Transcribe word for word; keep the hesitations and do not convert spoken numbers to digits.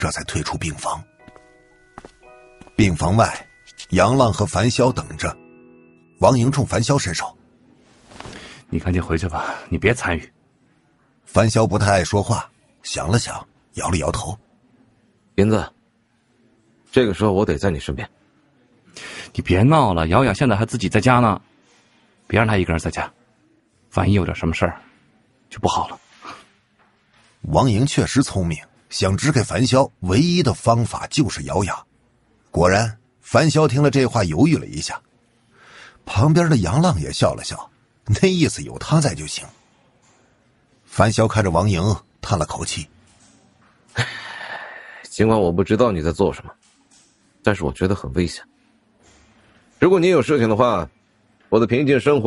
这才退出病房。病房外，杨浪和樊潇等着。王莹冲樊潇伸手：“ 你赶紧回去吧，你别参与。” 樊潇不太爱说话，想了想，摇了摇头：“ 银子，这个时候我得在你身边。” 你别闹了，瑶瑶现在还自己在家呢，别让她一个人在家，万一有点什么事儿，就不好了。 王莹确实聪明，想指给樊潇唯一的方法就是瑶瑶。果然，樊潇听了这话犹豫了一下，旁边的杨浪也笑了笑，那意思有他在就行。樊潇看着王莹叹了口气：“ 尽管我不知道你在做什么，但是我觉得很危险。如果你有事情的话，我的平静生活